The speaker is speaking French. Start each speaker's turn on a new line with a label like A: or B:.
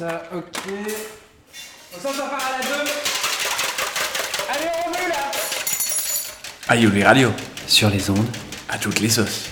A: ça, ok. Ça part à la 2. Allez, on remet là.
B: Aïe, les radios.
C: Sur les ondes.
B: À toutes les sauces.